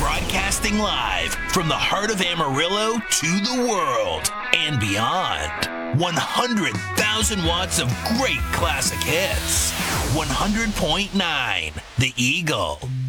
Broadcasting live from the heart of Amarillo to the world and beyond. 100,000 watts of great classic hits. 100.9 The Eagle.